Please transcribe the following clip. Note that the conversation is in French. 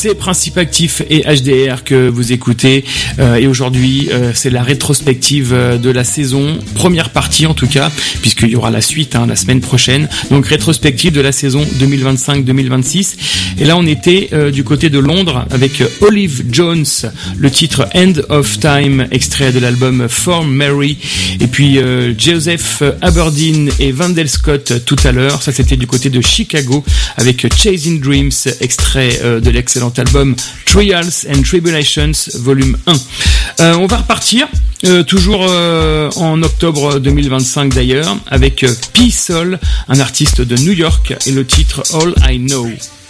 C'est Principe Actif et HDR que vous écoutez et aujourd'hui c'est la rétrospective de la saison, première partie en tout cas, puisqu'il y aura la suite la semaine prochaine, donc rétrospective de la saison 2025-2026 et là on était du côté de Londres avec Olive Jones, le titre End of Time, extrait de l'album For Mary, et puis Joseph Aberdeen et Vandell Scott tout à l'heure, ça c'était du côté de Chicago avec Chasing Dreams, extrait de l'excellent album Trials and Tribulations volume 1. On va repartir toujours en octobre 2025 d'ailleurs avec P-Soul, un artiste de New York, et le titre All I Know.